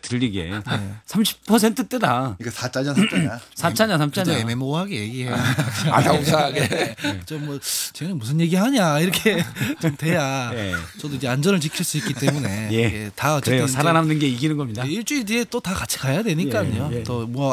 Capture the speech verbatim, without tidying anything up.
들리게 삼십 퍼센트대다. 이거 사자냐 삼자냐. 사차냐 좀 삼차냐. 애매모호하게 얘기해. 아나운서하게. 좀뭐 쟤는 무슨 얘기하냐 이렇게 좀 돼야 예. 저도 이제 안전을 지킬 수 있기 때문에 예. 예, 다 어쨌든 그래요. 이제 살아남는 게 이기는 겁니다. 일주일 뒤에 또 다 같이 가야 되니까요. 예, 예. 또 뭐